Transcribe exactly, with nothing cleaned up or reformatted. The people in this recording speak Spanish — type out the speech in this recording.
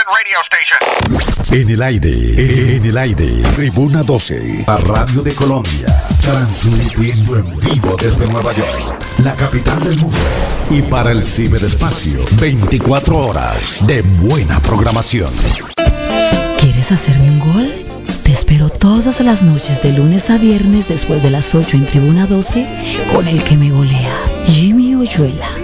radio station. En el aire, en el aire, Tribuna doce, la radio de Colombia, transmitiendo en vivo desde Nueva York, la capital del mundo, y para el ciberespacio, veinticuatro horas de buena programación. ¿Quieres hacerme un gol? Te espero todas las noches de lunes a viernes después de las ocho en Tribuna doce con el que me golea, Jimmy Oyuela.